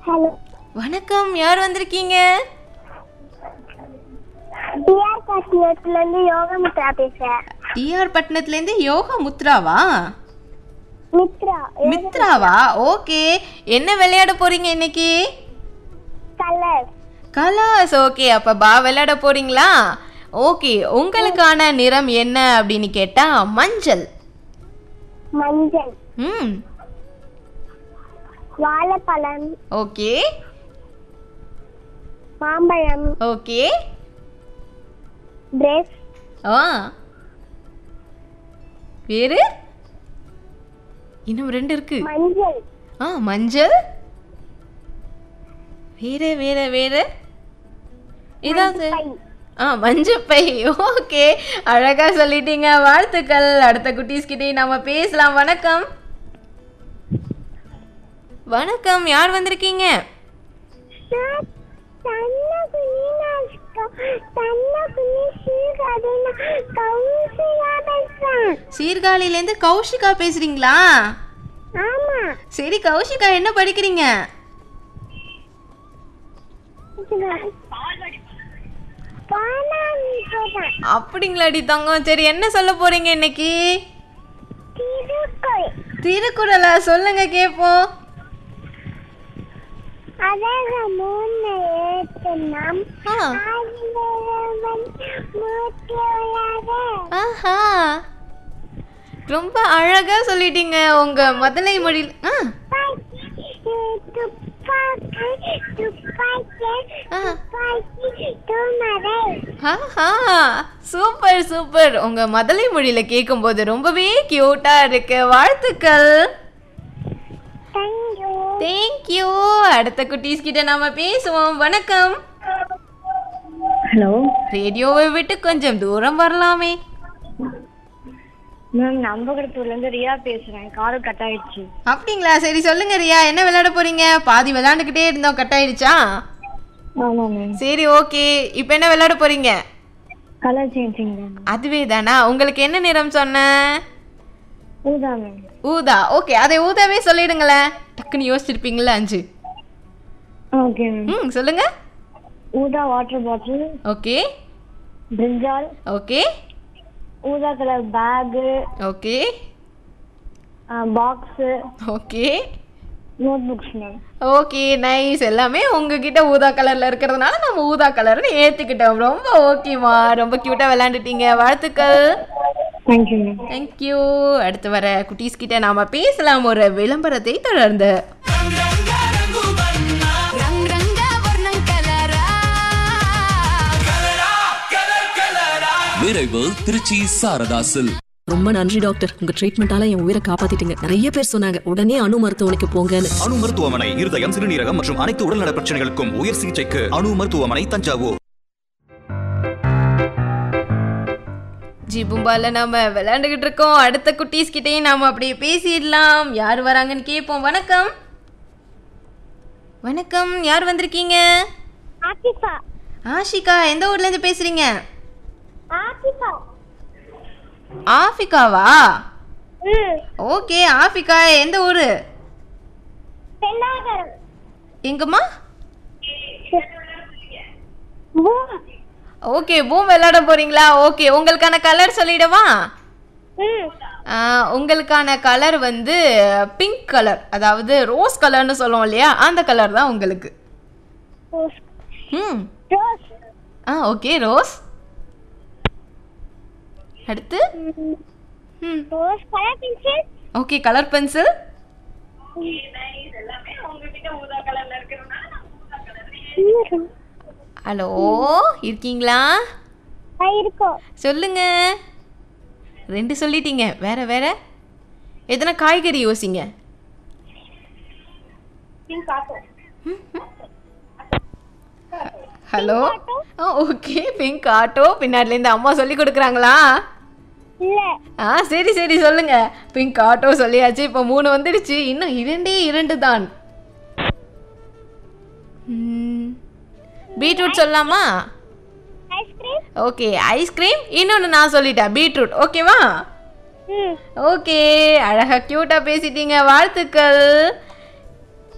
Hello வணக்கம். யார் வந்திருக்கீங்க? டிஆர் பட்னத்துல இருந்து யோகமுத்ரா பேசுறேன். டிஆர் பட்டணத்துல இருந்து யோகா முத்ராவா? மித்ராவா? ஓகே. என்ன விளையாட போறீங்க இன்னைக்கு? கலர்ஸ். ஓகே, அப்ப பா விளையாட போறீங்களா? ஓகே, உங்களுக்கான நிறம் என்ன அப்படின்னு கேட்டா மஞ்சள். வாழைப்பழம். ஓகே. மாம்பழம். ஓகே. டிரஸ். வேறு இன்னும் 2 இருக்கு. மஞ்சள். மஞ்சள். வேற வேற வேற ஏதாவது? மஞ்சப்பை. ஓகே, அழகா சொல்லிட்டீங்க. வாழ்த்துக்கள். அடுத்த குட்டீஸ் கிட்டே நாம பேசலாம். வணக்கம். வணக்கம். யார் வந்திருக்கீங்க? சீர்காழியிலேருந்து கௌஷிகா பேசுறீங்களா? சரி கௌஷிகா, என்ன படிக்கிறீங்க? அப்படிங்களாடி தங்கம். சரி, என்ன சொல்ல போறீங்க இன்னைக்கு? திருக்குறளா? சொல்லுங்க கேப்போம். ரொம்ப அழகா சொல்லிட்டீங்க உங்க முதலை மொழியில். Super super. உங்க மதலை மொழியில கேட்கும் போது ரொம்பவே கியூட்டா இருக்கு. வாழ்த்துக்கள். தேங்க்யூ. அடுத்த குட்டீஸ் கிட்ட நாம பேசுவோம். வணக்கம். ஹலோ. ரேடியோவை விட்டு கொஞ்சம் தூரம் வரலாமே. மேம், நம்பகரத்தூர்ல இருந்து ரியா பேசுறேன். கால் கட் ஆயிடுச்சு. அப்படிங்களா? சரி சொல்லுங்க ரியா, என்ன விளையாட போறீங்க? பாதி விளையாண்டுக்கிட்டே இருந்தோம், கட் ஆயிடுச்சா? ஆமா மேம். சரி ஓகே, இப்போ என்ன விளையாட போறீங்க? Colour changing. அதுவே தானா? உங்களுக்கு என்ன நிறம் சொன்ன? ஊதா மேம். ஊதா. ஓகே, அதை ஊதாவே சொல்லிடுங்களேன். டக்குன்னு யோசிச்சிருப்பீங்களா? 5. Okay ma'am. சொல்லுங்க. ஊதா வாட்டர் பாட்டில். ஓகே. பிரிஞ்சால். ஓகே. ஊதா colour bag. Okay. Box. Okay. Note books ma'am. Okay, nice. எல்லாமே உங்ககிட்ட ஊதா கலர்ல இருக்கிறதுனால நம்ம ஊதா கலர்னு ஏத்துக்கிட்டோம். ரொம்ப ஓகேமா, ரொம்ப கியூட்டா விளையாண்டுட்டீங்க. வாழ்த்துக்கள். Thank you ma'am. தேங்க்யூ. அடுத்து வர குட்டீஸ் கிட்ட நாம பேசலாம் ஒரு விளம்பரத்தை தொடர்ந்து. நிறைவு திருச்சி சாரதாசில். ரொம்ப நன்றி டாக்டர், உங்க ட்ரீட்மெண்டால என் உயிரை காப்பாத்திட்டீங்க. நிறைய பேர் சொன்னாங்க உடனே அணு மருத்துவமனைக்கு போங்கன்னு. அணு மருத்துவமனை இருதயம், சிறுநீரகம் மற்றும் அனைத்து உடல்நல பிரச்சனைகளுக்கும் உயர் சிகிச்சைக்கு அணு மருத்துவமனை, தஞ்சாவூர். ஜிபும்பால நாம விளையாண்டுகிட்டு இருக்கோம். அடுத்த குட்டீஸ் கிட்டையும் நாம அப்படியே பேசிடலாம். யார் வராங்கன்னு கேட்போம். வணக்கம். வணக்கம். யார் வந்திருக்கீங்க? ஆஷிகா. எந்த ஊர்ல இருந்து பேசுறீங்க? ஆஃபிகாவா? ஓகே, ஆஃபிகா எந்த ஊரு? எங்கம்மா? ஓகே, பூம் விளையாட போறீங்களா? ஓகே, உங்களுக்கான கலர் சொல்லிடவா? உங்களுக்கான கலர் வந்து பிங்க் கலர், அதாவது ரோஸ் கலர்னு சொல்லுவோம் இல்லையா, அந்த கலர் தான் உங்களுக்கு. Okay, rose. அடுத்து ஓகே, கலர் பென்சில். ஹலோ, இருக்கீங்களா? சொல்லுங்க. 2 சொல்லிட்டீங்க. வேற வேற எதனா காய்கறி யோசிங்க. ஹலோ. Okay, pink auto. பின்னாடில இருந்து அம்மா சொல்லி கொடுக்குறாங்களா? சரி சரி சொல்லுங்க. பிங்க் ஆட்டோ சொல்லியாச்சு. இப்போ 3 வந்துடுச்சு. இன்னும் 2 தான். பீட்ரூட் சொல்லலாமா? Okay, ice cream. இன்னொன்று நான் சொல்லிட்டேன், பீட்ரூட். ஓகேவா? ஓகே, அழகா கியூட்டா பேசிட்டீங்க. வாழ்த்துக்கள்.